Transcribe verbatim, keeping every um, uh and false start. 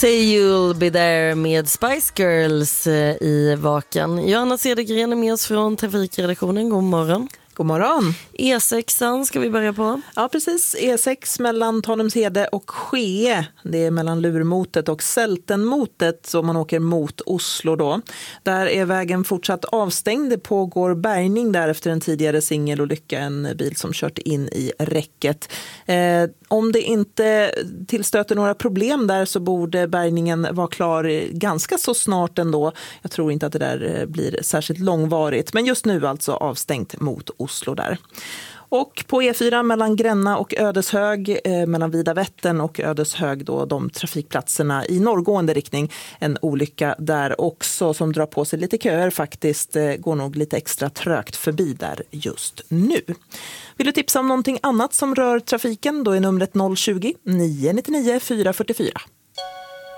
Say You'll Be There med Spice Girls i Vakan. Johanna Cedergren är med oss från Trafikredaktionen. God morgon. God morgon. E sexan ska vi börja på. Ja, precis. E sex mellan Tanumshede och Skee. Det är mellan Lurmotet och Sältenmotet så man åker mot Oslo då. Där är vägen fortsatt avstängd. Det pågår bärgning där efter en tidigare singelolycka. En bil som kört in i räcket. Eh, om det inte tillstöter några problem där så borde bärgningen vara klar ganska så snart ändå. Jag tror inte att det där blir särskilt långvarigt. Men just nu alltså avstängt mot Oslo där. Och på E fyra mellan Gränna och Ödeshög, eh, mellan Vida Vättern och Ödeshög då, de trafikplatserna i norrgående riktning. En olycka där också som drar på sig lite köer faktiskt, eh, går nog lite extra trögt förbi där just nu. Vill du tipsa om någonting annat som rör trafiken? Då är numret noll tjugo, nio nio nio, fyra fyra fyra.